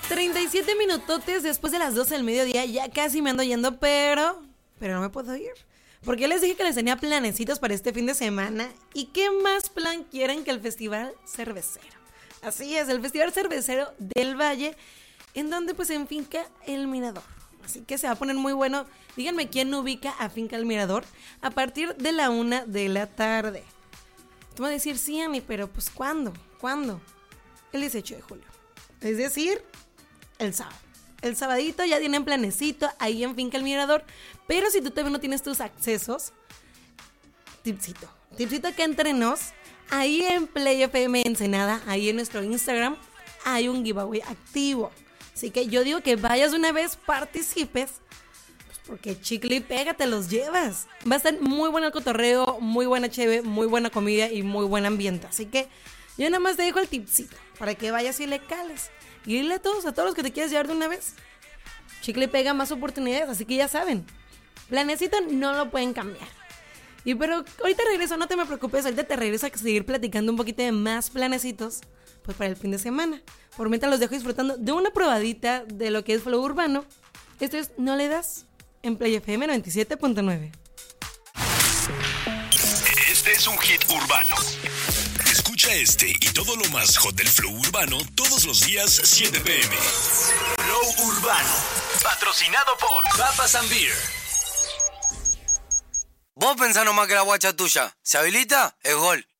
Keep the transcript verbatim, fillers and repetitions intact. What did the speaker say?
treinta y siete minutotes después de las doce del mediodía, ya casi me ando yendo, pero... Pero no me puedo ir. Porque les dije que les tenía planecitos para este fin de semana. ¿Y qué más plan quieren que el Festival Cervecero? Así es, el Festival Cervecero del Valle, en donde pues en Finca El Mirador. Así que se va a poner muy bueno. Díganme quién ubica a Finca El Mirador a partir de la una de la tarde. Tú vas a decir, sí, Ani, pero pues ¿cuándo? ¿Cuándo? El dieciocho de julio. Es decir, el sábado. El sabadito ya tienen planecito ahí en Finca El Mirador. Pero si tú todavía no tienes tus accesos, tipsito. Tipsito que entre nos, ahí en Play F M Ensenada, ahí en nuestro Instagram, hay un giveaway activo. Así que yo digo que vayas una vez, participes, pues porque chicle y pega te los llevas. Va a estar muy bueno el cotorreo, muy buena cheve, muy buena comida y muy buen ambiente. Así que yo nada más te dejo el tipsito para que vayas y le cales. Y dile a todos, a todos los que te quieras llevar de una vez. Chicle y pega más oportunidades, así que ya saben. Planecito no lo pueden cambiar. Y pero ahorita regreso, no te me preocupes, ahorita te regreso a seguir platicando un poquito de más planecitos, pues para el fin de semana. Por mientras los dejo disfrutando de una probadita de lo que es flow urbano. Esto es No Le Das en Play F M noventa y siete punto nueve. Este es un hit urbano. Escucha este y todo lo más hot del flow urbano todos los días siete p m. Flow Urbano, patrocinado por Papas and Beer. Vos pensás nomás que la guacha tuya se habilita, es gol.